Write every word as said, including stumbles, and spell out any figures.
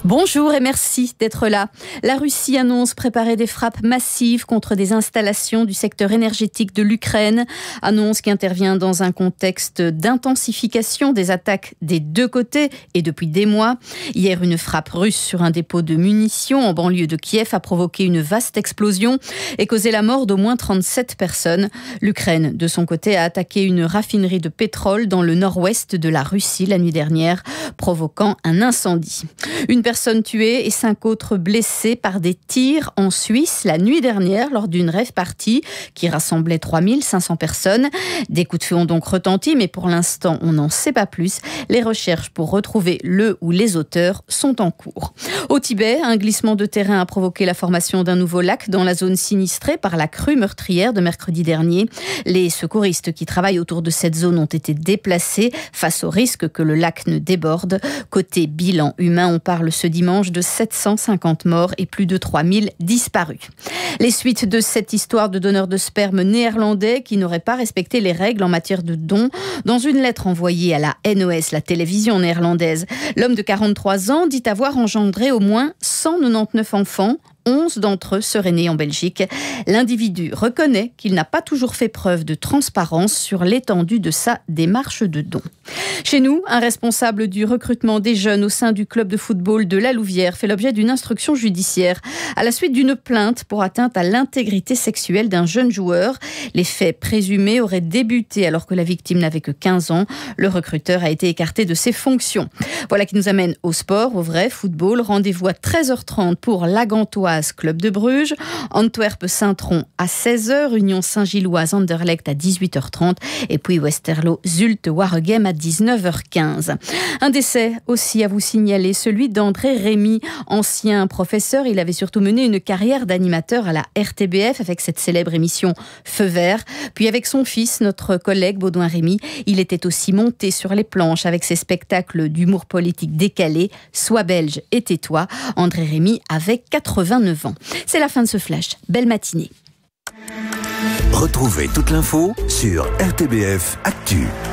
Bonjour et merci d'être là. La Russie annonce préparer des frappes massives contre des installations du secteur énergétique de l'Ukraine. Annonce qui intervient dans un contexte d'intensification des attaques des deux côtés et depuis des mois. Hier, une frappe russe sur un dépôt de munitions en banlieue de Kiev a provoqué une vaste explosion et causé la mort d'au moins trente-sept personnes. L'Ukraine, de son côté, a attaqué une raffinerie de pétrole dans le nord-ouest de la Russie la nuit dernière, provoquant un incendie. Une personne tuée et cinq autres blessés par des tirs en Suisse la nuit dernière lors d'une rave party qui rassemblait trois mille cinq cents personnes. Des coups de feu ont donc retenti, mais pour l'instant, on n'en sait pas plus. Les recherches pour retrouver le ou les auteurs sont en cours. Au Tibet, un glissement de terrain a provoqué la formation d'un nouveau lac dans la zone sinistrée par la crue meurtrière de mercredi dernier. Les secouristes qui travaillent autour de cette zone ont été déplacés face au risque que le lac ne déborde. Côté bilan humain, on parle ce dimanche de sept cent cinquante morts et plus de trois mille disparus. Les suites de cette histoire de donneur de sperme néerlandais qui n'aurait pas respecté les règles en matière de dons. Dans une lettre envoyée à la N O S, la télévision néerlandaise, l'homme de quarante-trois ans dit avoir engendré au moins cent quatre-vingt-dix-neuf enfants. onze d'entre eux seraient nés en Belgique. L'individu reconnaît qu'il n'a pas toujours fait preuve de transparence sur l'étendue de sa démarche de don. Chez nous, un responsable du recrutement des jeunes au sein du club de football de La Louvière fait l'objet d'une instruction judiciaire à la suite d'une plainte pour atteinte à l'intégrité sexuelle d'un jeune joueur. Les faits présumés auraient débuté alors que la victime n'avait que quinze ans. Le recruteur a été écarté de ses fonctions. Voilà qui nous amène au sport, au vrai football. Rendez-vous à treize heures trente pour la Gantoise Club de Bruges, Antwerp-Saint-Tron à seize heures, Union Saint-Gilloise Anderlecht à dix-huit heures trente et puis Westerlo Zulte Waregem à dix-neuf heures quinze. Un décès aussi à vous signaler, celui d'André Rémy, ancien professeur. Il avait surtout mené une carrière d'animateur à la R T B F avec cette célèbre émission Feu Vert. Puis avec son fils, notre collègue Baudouin Rémy, il était aussi monté sur les planches avec ses spectacles d'humour politique décalé, Sois belge et tais-toi. André Rémy avait quatre-vingt-neuf ans. C'est la fin de ce flash. Belle matinée. Retrouvez toute l'info sur R T B F Actu.